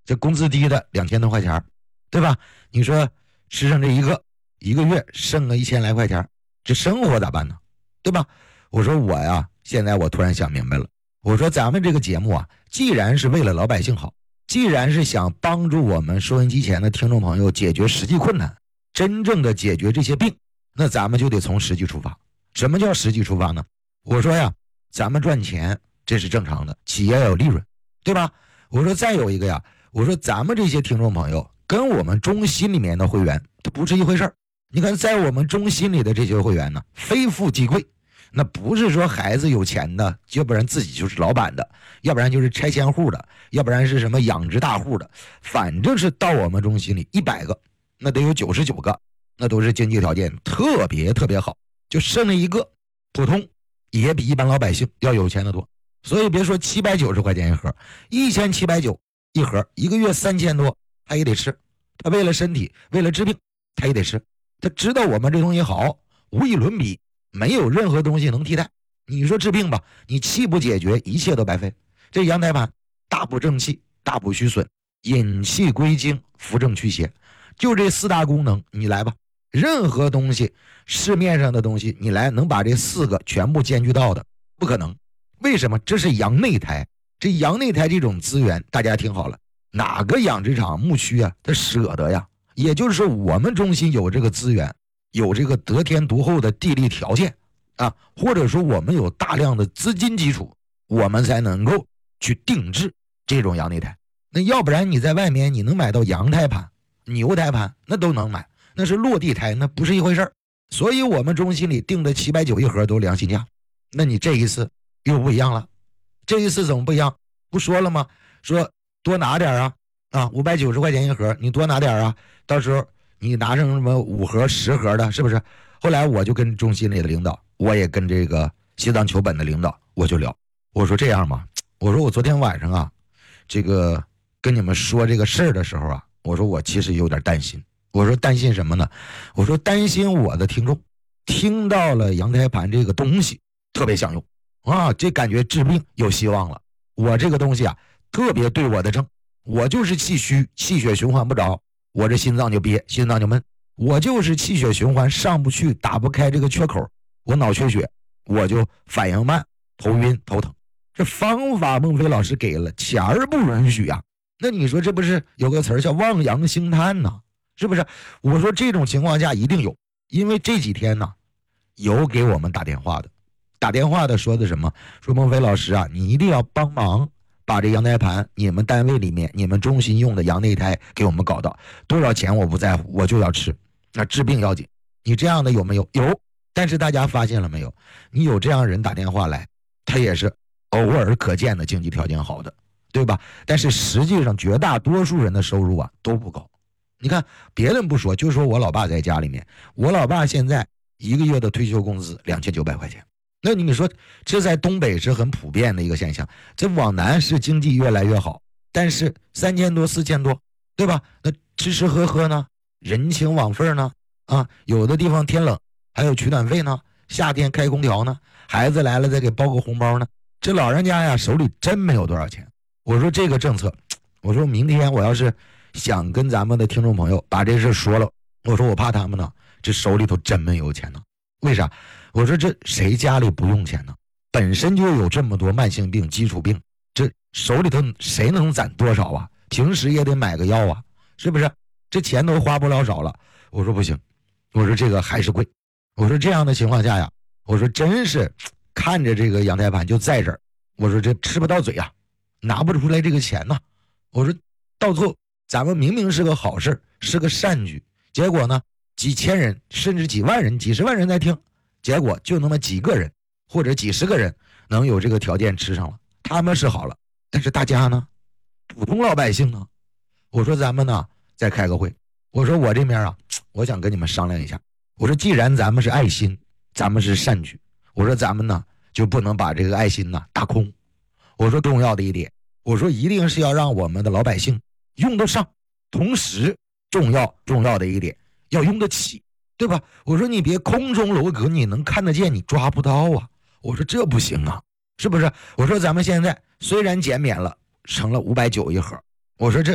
这工资低的2000多块钱，对吧？你说吃上这一个月剩个1000来块钱，这生活咋办呢？对吧？我说我呀，现在我突然想明白了，我说咱们这个节目啊，既然是为了老百姓好，既然是想帮助我们收音机前的听众朋友解决实际困难，真正的解决这些病，那咱们就得从实际出发。什么叫实际出发呢？我说呀，咱们赚钱这是正常的，企业要有利润，对吧？我说再有一个呀，我说咱们这些听众朋友跟我们中心里面的会员它不是一回事儿。你看在我们中心里的这些会员呢，非富即贵，那不是说孩子有钱的，要不然自己就是老板的，要不然就是拆迁户的，要不然是什么养殖大户的，反正是到我们中心里100个，那得有99个，那都是经济条件特别好，就剩了一个普通，也比一般老百姓要有钱的多。所以别说790块钱一盒，1790一盒，一个月3000多，他也得吃。他为了身体，为了治病，他也得吃。他知道我们这东西好，无以伦比，没有任何东西能替代。你说治病吧，你气不解决，一切都白费。这羊胎盘大补正气，大补虚损，引气归经，扶正祛邪，就这4大功能，你来吧。任何东西，市面上的东西，你来能把这4个全部兼具到的，不可能。为什么？这是羊内胎，这羊内胎这种资源，大家听好了，哪个养殖场牧区啊，他舍得呀？也就是说，我们中心有这个资源，有这个得天独厚的地利条件啊，或者说我们有大量的资金基础，我们才能够去定制这种羊内胎。那要不然你在外面你能买到羊胎盘、牛胎盘，那都能买，那是落地胎，那不是一回事儿。所以我们中心里定的790一盒都良心价。那你这一次又不一样了，这一次怎么不一样？不说了吗？说多拿点啊，590块钱一盒，你多拿点啊，到时候你拿上什么5盒10盒的，是不是？后来我就跟中心里的领导，我也跟这个西藏求本的领导，我就聊，我说这样吧，我说我昨天晚上啊，这个跟你们说这个事儿的时候啊，我说我其实有点担心。我说担心什么呢？我说担心我的听众听到了羊胎盘这个东西特别想用啊，这感觉治病有希望了。我这个东西啊特别对我的症，我就是气虚，气血循环不着，我这心脏就憋，心脏就闷，我就是气血循环上不去，打不开这个缺口，我脑缺血，我就反应慢，头晕头疼。这方法孟非老师给了，钱儿不允许啊。那你说这不是有个词儿叫望洋兴叹呢？是不是？我说这种情况下一定有，因为这几天呢，有给我们打电话的说的什么？说孟非老师啊，你一定要帮忙把这羊胎盘，你们单位里面你们中心用的羊内胎给我们搞到，多少钱我不在乎，我就要吃，那治病要紧。你这样的有没有？有，但是大家发现了没有？你有这样人打电话来，他也是偶尔可见的经济条件好的，对吧？但是实际上绝大多数人的收入啊都不高。你看别人不说，就说我老爸在家里面，我老爸现在一个月的退休工资2900块钱。那你说这在东北是很普遍的一个现象，这往南是经济越来越好，但是3000多4000多，对吧？那吃吃喝喝呢，人情往份呢，啊，有的地方天冷还有取暖费呢，夏天开空调呢，孩子来了再给包个红包呢，这老人家呀手里真没有多少钱。我说这个政策，我说明天我要是想跟咱们的听众朋友把这事说了，我说我怕他们呢这手里头真没有钱呢。为啥？我说这谁家里不用钱呢？本身就有这么多慢性病基础病，这手里头谁能攒多少啊？平时也得买个药啊，是不是？这钱都花不了少了。我说不行，我说这个还是贵。我说这样的情况下呀，我说真是看着这个羊胎盘就在这儿，我说这吃不到嘴啊，拿不出来这个钱呢。我说到最后咱们明明是个好事，是个善举，结果呢几千人甚至几万人几十万人在听，结果就那么几个人或者几十个人能有这个条件吃上了，他们是好了，但是大家呢，普通老百姓呢？我说咱们呢再开个会，我说我这边啊，我想跟你们商量一下，我说既然咱们是爱心，咱们是善举，我说咱们呢就不能把这个爱心呢打空。我说重要的一点，我说一定是要让我们的老百姓用得上，同时重要的一点要用得起，对吧？我说你别空中楼阁，你能看得见你抓不到啊。我说这不行啊，是不是？我说咱们现在虽然减免了成了590一盒，我说这